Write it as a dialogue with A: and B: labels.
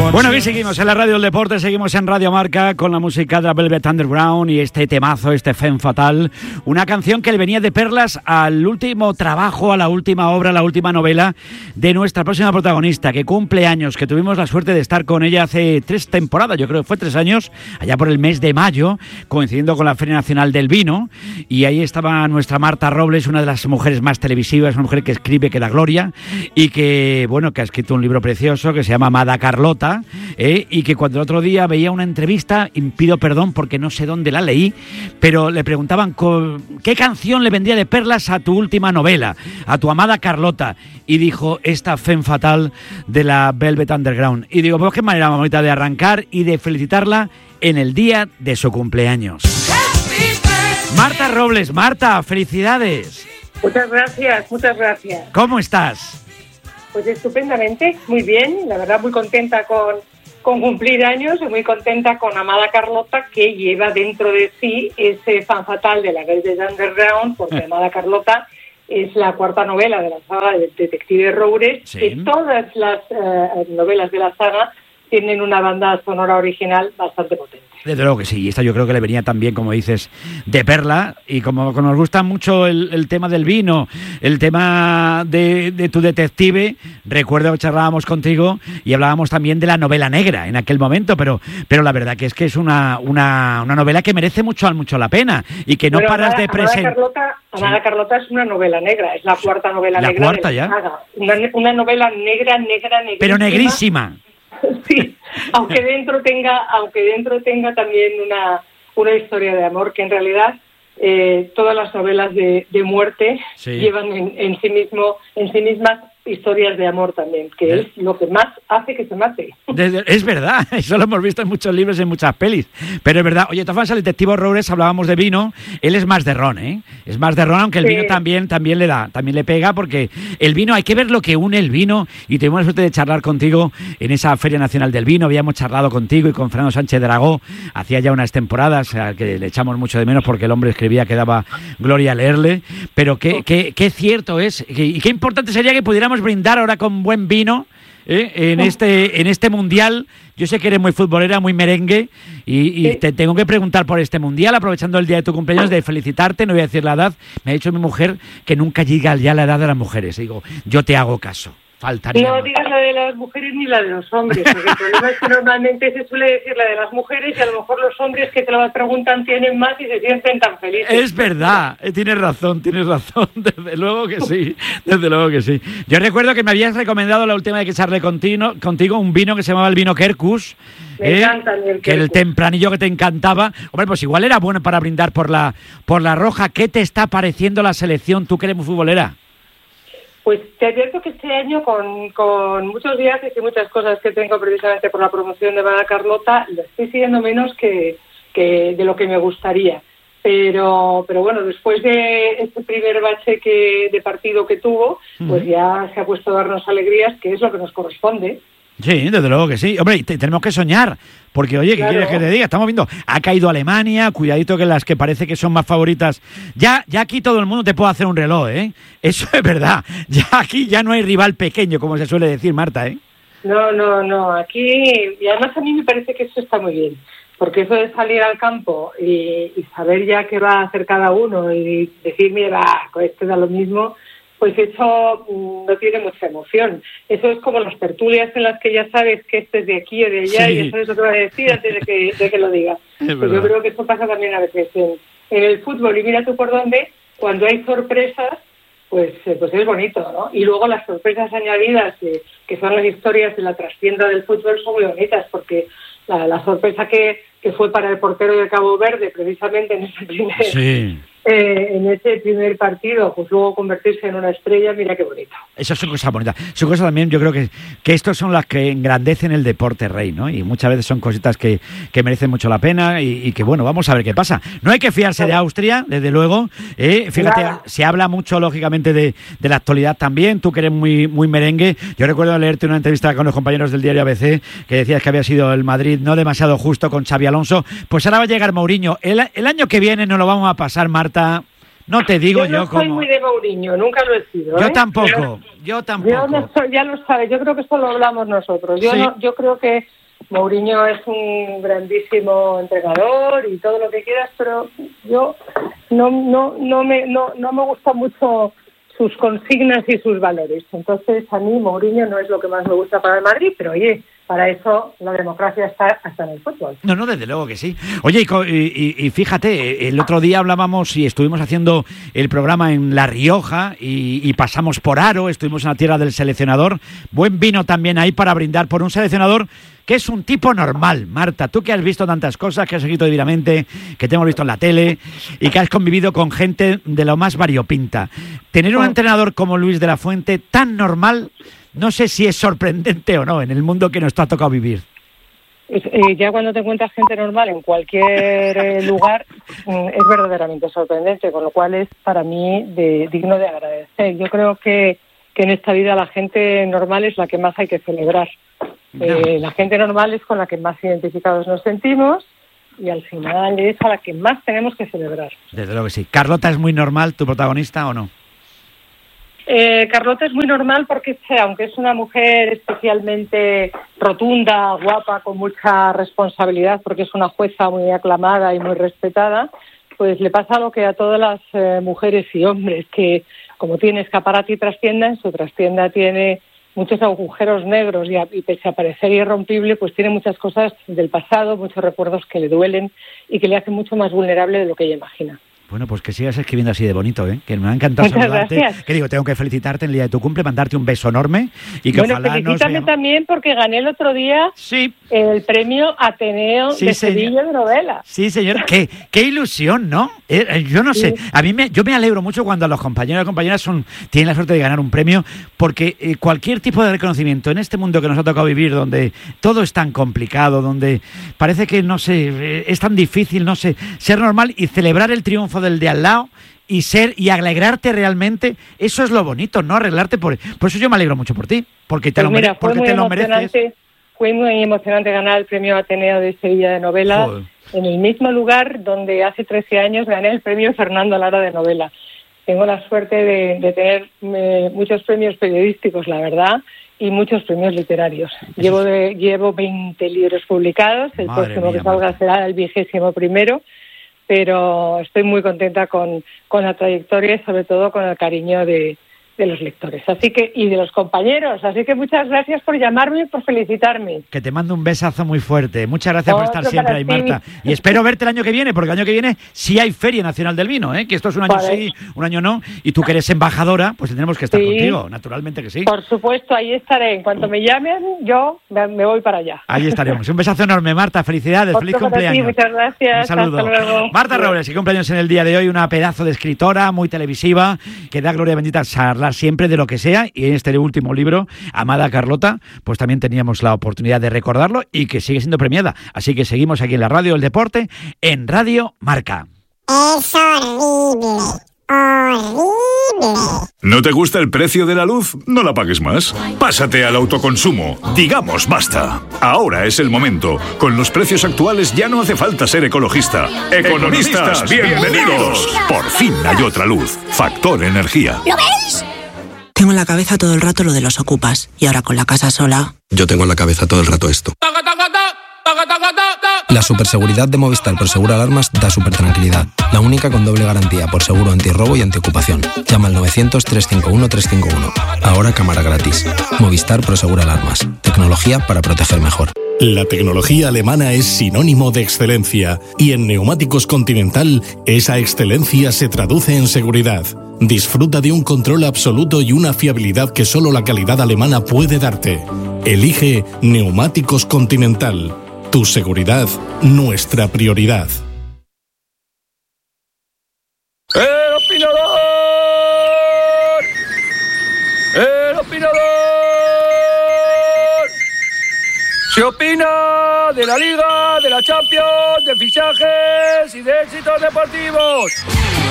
A: Bueno, aquí seguimos en la Radio del Deporte, seguimos en Radio Marca con la música de la Velvet Underground y este temazo, este Femme Fatale, una canción que le venía de perlas al último trabajo, a la última obra, a la última novela de nuestra próxima protagonista, que cumple años, que tuvimos la suerte de estar con ella hace 3 temporadas, yo creo que fue 3 años, allá por el mes de mayo, coincidiendo con la Feria Nacional del Vino, y ahí estaba nuestra Marta Robles, una de las mujeres más televisivas, una mujer que escribe, que da gloria, y que, bueno, que ha escrito un libro precioso que se llama Amada Carlota, y que cuando el otro día veía una entrevista, y pido perdón porque no sé dónde la leí, pero le preguntaban qué canción le vendría de perlas a tu última novela, a tu Amada Carlota, y dijo esta Femme Fatale de la Velvet Underground. Y digo, pues qué manera más bonita de arrancar y de felicitarla en el día de su cumpleaños. Marta Robles, Marta, felicidades.
B: Muchas gracias, muchas gracias.
A: ¿Cómo estás?
B: Pues estupendamente, muy bien, la verdad muy contenta con cumplir años y muy contenta con Amada Carlota, que lleva dentro de sí ese fan fatal de la Velvet Underground, porque Amada Carlota es la 4ª novela de la saga del detective Roures, sí. Y todas las novelas de la saga tienen una banda sonora original bastante potente.
A: Desde luego que sí, y esta yo creo que le venía también, como dices, de perla, y como nos gusta mucho el tema del vino, el tema de tu detective, recuerdo que charlábamos contigo y hablábamos también de la novela negra en aquel momento, pero la verdad que es una novela que merece mucho la pena, y que no pero paras de presentar.
B: Amada Carlota es una novela negra, es la 4ª novela negra.
A: La 4ª ya.
B: Una novela negra,
A: pero negrísima.
B: Sí, aunque dentro tenga también una historia de amor, que en realidad todas las novelas de muerte llevan en sí mismas historias de amor también, que es lo que más hace que se mate.
A: Es verdad, eso lo hemos visto en muchos libros y en muchas pelis, pero es verdad. Oye, todas al detective Roures hablábamos de vino, él es más de ron, es más de ron, aunque el vino también le pega, porque el vino, hay que ver lo que une el vino, y tuvimos la suerte de charlar contigo en esa Feria Nacional del Vino, habíamos charlado contigo y con Fernando Sánchez Dragó, hacía ya unas temporadas, al que le echamos mucho de menos porque el hombre escribía que daba gloria a leerle, pero qué cierto es, y qué importante sería que pudiéramos brindar ahora con buen vino en este mundial. Yo sé que eres muy futbolera, muy merengue, y te tengo que preguntar por este mundial, aprovechando el día de tu cumpleaños, de felicitarte. No voy a decir la edad, me ha dicho mi mujer que nunca llega ya la edad de las mujeres. Y digo, yo te hago caso. Faltaría.
B: No digas la de las mujeres ni la de los hombres, porque el problema es que normalmente se suele decir la de las mujeres, y a lo mejor los hombres que te lo preguntan tienen más y se sienten tan felices.
A: Es verdad, tienes razón, desde luego que sí. Yo recuerdo que me habías recomendado la última vez que charlé contigo un vino que se llamaba el vino Quercus.
B: Me encanta
A: que el tempranillo que te encantaba. Hombre, pues igual era bueno para brindar por la roja. ¿Qué te está pareciendo la selección, tú que eres muy futbolera?
B: Pues te advierto que este año, con muchos viajes y muchas cosas que tengo precisamente por la promoción de Amada Carlota, lo estoy siguiendo menos que de lo que me gustaría. Pero bueno, después de este primer bache de partido que tuvo, pues ya se ha puesto a darnos alegrías, que es lo que nos corresponde.
A: Sí, desde luego que sí. Hombre, tenemos que soñar, porque oye, ¿qué quieres que te diga? Estamos viendo, ha caído Alemania, cuidadito que las que parece que son más favoritas, ya aquí todo el mundo te puede hacer un reloj, eso es verdad, ya aquí ya no hay rival pequeño, como se suele decir, Marta,
B: No, aquí, y además a mí me parece que eso está muy bien, porque eso de salir al campo y saber ya qué va a hacer cada uno y decir, mira, este da lo mismo, pues eso no tiene mucha emoción. Eso es como las tertulias en las que ya sabes que este es de aquí o de allá, y eso es lo que va a decir antes de que lo diga. Pues yo creo que eso pasa también a veces en el fútbol, y mira tú por dónde, cuando hay sorpresas, pues es bonito, ¿no? Y luego las sorpresas añadidas, que son las historias de la trastienda del fútbol, son muy bonitas, porque la sorpresa que fue para el portero de Cabo Verde, precisamente en ese primer partido, pues luego convertirse en una estrella, mira qué bonito.
A: Eso son cosas bonitas. Son cosas también, yo creo que estos son las que engrandecen el deporte rey, ¿no? Y muchas veces son cositas que merecen mucho la pena, y que, bueno, vamos a ver qué pasa. No hay que fiarse de Austria, desde luego. Fíjate, se habla mucho, lógicamente, de la actualidad también. Tú que eres muy, muy merengue. Yo recuerdo leerte una entrevista con los compañeros del diario ABC, que decías que había sido el Madrid no demasiado justo con Xabi Alonso. Pues ahora va a llegar Mourinho. El año que viene nos lo vamos a pasar, Marta, No te digo yo
B: no soy muy de Mourinho, nunca lo he sido.
A: Yo tampoco.
B: Yo no soy, ya lo sabes, yo creo que esto lo hablamos nosotros. Yo creo que Mourinho es un grandísimo entrenador y todo lo que quieras, pero yo no me gusta mucho sus consignas y sus valores. Entonces, a mí Mourinho no es lo que más me gusta para el Madrid, pero oye, para eso la democracia está hasta en el fútbol.
A: No, desde luego que sí. Oye, y fíjate, el otro día hablábamos y estuvimos haciendo el programa en La Rioja y pasamos por Haro, estuvimos en la tierra del seleccionador. Buen vino también ahí para brindar por un seleccionador que es un tipo normal. Marta, tú que has visto tantas cosas, que has seguido divinamente, que te hemos visto en la tele y que has convivido con gente de lo más variopinta. Tener un entrenador como Luis de la Fuente tan normal, no sé si es sorprendente o no en el mundo que nos ha tocado vivir.
B: Ya cuando te encuentras gente normal en cualquier lugar es verdaderamente sorprendente, con lo cual es para mí digno de agradecer. Yo creo que en esta vida la gente normal es la que más hay que celebrar. La gente normal es con la que más identificados nos sentimos y al final es a la que más tenemos que celebrar.
A: Desde luego que sí. ¿Carlota es muy normal, tu protagonista, o no?
B: Carlota es muy normal porque, aunque es una mujer especialmente rotunda, guapa, con mucha responsabilidad, porque es una jueza muy aclamada y muy respetada, pues le pasa lo que a todas las mujeres y hombres, que como tiene escaparate y trastienda, en su trastienda tiene muchos agujeros negros y pese a parecer irrompible, pues tiene muchas cosas del pasado, muchos recuerdos que le duelen y que le hacen mucho más vulnerable de lo que ella imagina.
A: Bueno, pues que sigas escribiendo así de bonito, que me ha encantado saludarte.
B: Gracias.
A: Que digo, tengo que felicitarte en el día de tu cumple, mandarte un beso enorme y que ojalá
B: felicítame también porque gané el otro día el premio Ateneo de Sevilla de novela.
A: Sí, señora, qué ilusión, ¿no? Yo no sé, yo me alegro mucho cuando los compañeros y compañeras tienen la suerte de ganar un premio, porque cualquier tipo de reconocimiento en este mundo que nos ha tocado vivir, donde todo es tan complicado, donde parece que, no sé, es tan difícil, no sé, ser normal y celebrar el triunfo del de al lado y alegrarte realmente, eso es lo bonito, ¿no? Arreglarte por eso yo me alegro mucho por ti, porque te lo mereces.
B: Fue muy emocionante ganar el premio Ateneo de Sevilla de novela. Joder. En el mismo lugar donde hace 13 años gané el premio Fernando Lara de novela. Tengo la suerte de tener muchos premios periodísticos, la verdad, y muchos premios literarios. Llevo 20 libros publicados, el próximo que salga será el 21º, pero estoy muy contenta con la trayectoria y sobre todo con el cariño de los lectores y de los compañeros. Así que muchas gracias por llamarme y por felicitarme.
A: Que te mando un besazo muy fuerte. Muchas gracias por estar siempre ahí, Marta. Y espero verte el año que viene, porque el año que viene sí hay Feria Nacional del Vino, que esto es un año sí, un año no. Y tú que eres embajadora, pues tendremos que estar contigo, naturalmente que sí.
B: Por supuesto, ahí estaré. En cuanto me llamen, yo me voy para allá.
A: Ahí estaremos. Un besazo enorme, Marta. Felicidades, feliz cumpleaños.
B: Muchas gracias.
A: Un saludo.
B: Hasta luego.
A: Marta Robles, que cumpleaños en el día de hoy, una pedazo de escritora, muy televisiva, que da gloria bendita a hablar siempre de lo que sea, y en este último libro, Amada Carlota, pues también teníamos la oportunidad de recordarlo y que sigue siendo premiada. Así que seguimos aquí en la Radio del Deporte, en Radio Marca.
C: Es horrible. Horrible.
D: ¿No te gusta el precio de la luz? No la pagues más. Pásate al autoconsumo. Digamos basta. Ahora es el momento. Con los precios actuales ya no hace falta ser ecologista. Economistas, bienvenidos. Por fin hay otra luz. Factor Energía.
C: ¿Lo veis?
E: Tengo en la cabeza todo el rato lo de los ocupas. Y ahora con la casa sola...
F: Yo tengo en la cabeza todo el rato esto. La superseguridad de Movistar Prosegura Alarmas da super tranquilidad. La única con doble garantía por seguro antirrobo y antiocupación. Llama al 900-351-351. Ahora cámara gratis. Movistar Prosegura Alarmas. Tecnología para proteger mejor.
G: La tecnología alemana es sinónimo de excelencia. Y en Neumáticos Continental, esa excelencia se traduce en seguridad. Disfruta de un control absoluto y una fiabilidad que solo la calidad alemana puede darte. Elige Neumáticos Continental. Tu seguridad, nuestra prioridad.
H: ¡El opinador! ¡El opinador! Se opina de la Liga, de la Champions, de fichajes y de éxitos deportivos.